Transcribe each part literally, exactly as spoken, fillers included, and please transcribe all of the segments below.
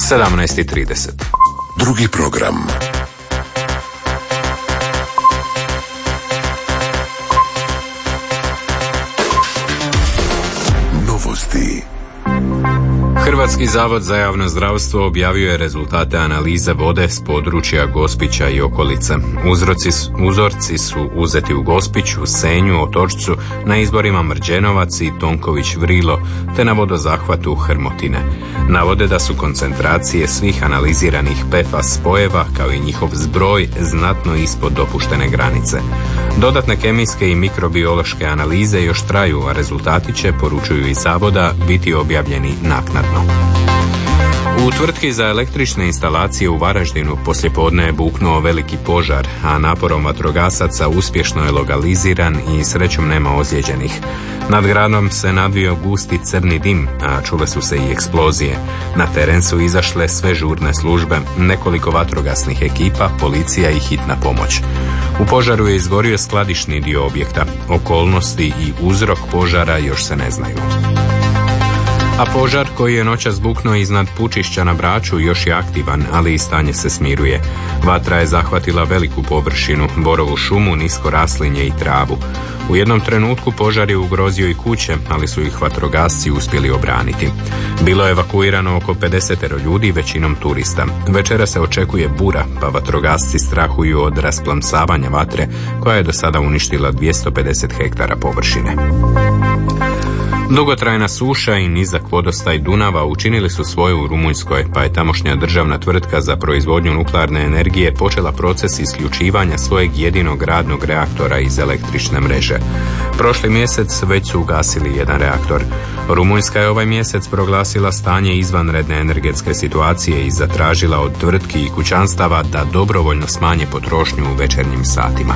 sedamnaest i trideset. Drugi program. Novosti. Hrvatski zavod za javno zdravstvo objavio je rezultate analize vode s područja Gospića i okolice. Uzroci, uzorci su uzeti u Gospiću, Senju, Otočcu, na izborima Mrđenovac i Tonković Vrilo, te na vodozahvatu Hrmotine. Navode da su koncentracije svih analiziranih P F A S spojeva, kao i njihov zbroj, znatno ispod dopuštene granice. Dodatne kemijske i mikrobiološke analize još traju, a rezultati će, poručuju iz zavoda, biti objavljeni naknadno. U tvrtki za električne instalacije u Varaždinu poslijepodne je buknuo veliki požar, a naporom vatrogasaca uspješno je lokaliziran i srećom nema ozlijeđenih. Nad gradom se nadvio gusti crni dim, a čule su se i eksplozije. Na teren su izašle sve žurne službe, nekoliko vatrogasnih ekipa, policija i hitna pomoć. U požaru je izgorio skladišni dio objekta. Okolnosti i uzrok požara još se ne znaju. A požar koji je noćas buknuo iznad Pučišća na Braču još je aktivan, ali i stanje se smiruje. Vatra je zahvatila veliku površinu, borovu šumu, nisko raslinje i travu. U jednom trenutku požar je ugrozio i kuće, ali su ih vatrogasci uspjeli obraniti. Bilo je evakuirano oko pedeset ljudi, većinom turista. Večera se očekuje bura, pa vatrogasci strahuju od rasplamsavanja vatre, koja je do sada uništila dvjesto pedeset hektara površine. Dugotrajna suša i nizak vodostaj Dunava učinili su svoje u Rumunjskoj, pa je tamošnja državna tvrtka za proizvodnju nuklearne energije počela proces isključivanja svojeg jedinog radnog reaktora iz električne mreže. Prošli mjesec već su ugasili jedan reaktor. Rumunjska je ovaj mjesec proglasila stanje izvanredne energetske situacije i zatražila od tvrtki i kućanstava da dobrovoljno smanje potrošnju u večernjim satima.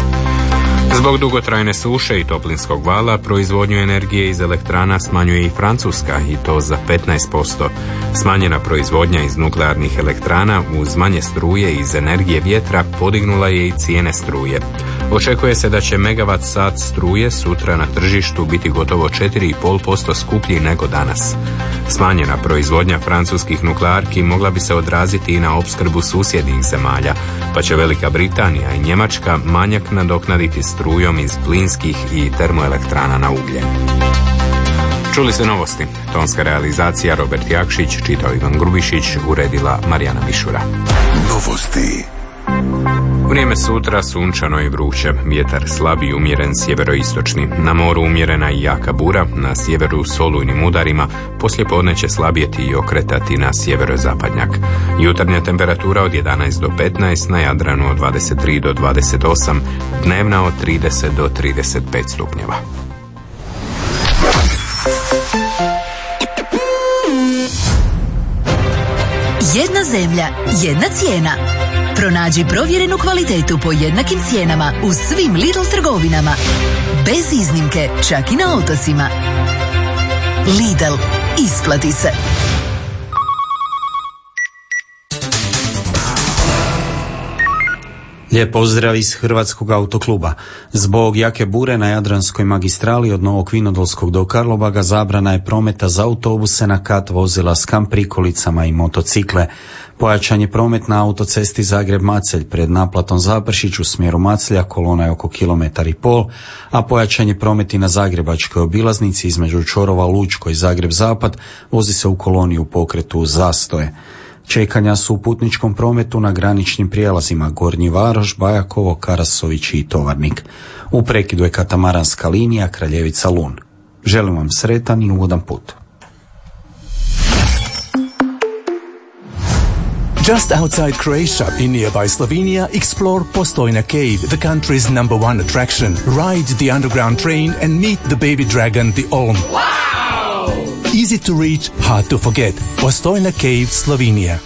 Zbog dugotrajne suše i toplinskog vala, proizvodnju energije iz elektrana smanjuje i Francuska, i to za petnaest posto. Smanjena proizvodnja iz nuklearnih elektrana uz manje struje iz energije vjetra podignula je i cijene struje. Očekuje se da će megavat sat struje sutra na tržištu biti gotovo četiri zarez pet posto skuplji nego danas. Smanjena proizvodnja francuskih nuklearki mogla bi se odraziti i na opskrbu susjednih zemalja, pa će Velika Britanija i Njemačka manjak nadoknaditi strujom iz plinskih i termoelektrana na ugljen. Čuli ste novosti. Tonska realizacija Robert Jakšić, čitao Ivan Grubišić, uredila Marijana Mišura. Novosti. Vrijeme sutra sunčano i vruće, vjetar slab i umjeren sjeveroistočni. Na moru umjerena i jaka bura, na sjeveru s olujnim udarima, poslijepodne će slabjeti i okretati na sjeverozapadnjak. Jutarnja temperatura od jedanaest do petnaest, na Jadranu od dvadeset tri do dvadeset osam, dnevna od trideset do trideset pet stupnjeva. Jedna zemlja, jedna cijena. Pronađi provjerenu kvalitetu po jednakim cijenama u svim Lidl trgovinama. Bez iznimke, čak i na otocima. Lidl, isplati se. Lijep pozdrav iz Hrvatskog autokluba. Zbog jake bure na Jadranskoj magistrali od Novog Vinodolskog do Karlobaga zabrana je prometa za autobuse na kat vozila s kamp prikolicama i motocikle. Pojačan je promet na autocesti Zagreb-Macelj pred naplatom Zapršić u smjeru Maclja, kolona je oko kilometar i pol, a pojačan je promet i na Zagrebačkoj obilaznici između čvorova Lučko i Zagreb-Zapad, vozi se u koloni u pokretu zastoje. Čekanja su u putničkom prometu na graničnim prijelazima Gornji Varoš, Bajakovo, Karasović i Tovarnik. U prekidu je katamaranska linija Kraljevica-Lun. Želim vam sretan i ugodan put. Just outside Croatia, in nearby Slovenia, explore Postojna Cave, the country's number one attraction. Ride the underground train and meet the baby dragon, the Olm. Wow! Easy to reach, hard to forget. Postojna Cave, Slovenia.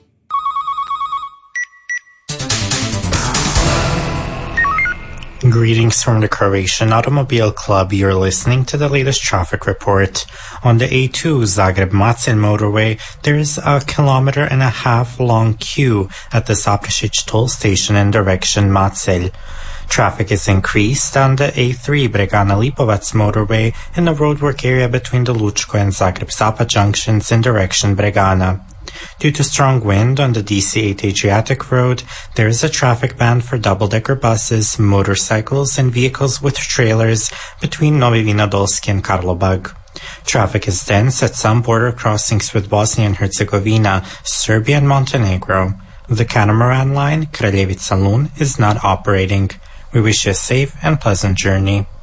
Greetings from the Croatian Automobile Club. You're listening to the latest traffic report. On the A two Zagreb-Macelj motorway, there is a kilometer and a half long queue at the Zapršić toll station in direction Macelj. Traffic is increased on the A three Bregana-Lipovac motorway in the roadwork area between the Lučko and Zagreb-Zapad junctions in direction Bregana. Due to strong wind on the D C eight Adriatic Road, there is a traffic ban for double-decker buses, motorcycles, and vehicles with trailers between Novi Vinodolski and Karlobag. Traffic is dense at some border crossings with Bosnia and Herzegovina, Serbia, and Montenegro. The catamaran line, Kraljevica Lun, is not operating. We wish you a safe and pleasant journey.